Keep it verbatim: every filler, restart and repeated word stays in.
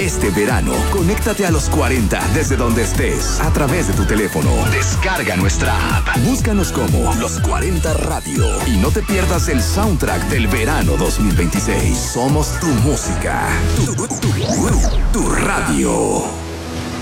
Este verano, conéctate a los cuarenta desde donde estés, a través de tu teléfono. Descarga nuestra app. Búscanos como Los cuarenta Radio y no te pierdas el soundtrack del verano dos mil veintiséis. Somos tu música, tu, tu, tu, tu radio.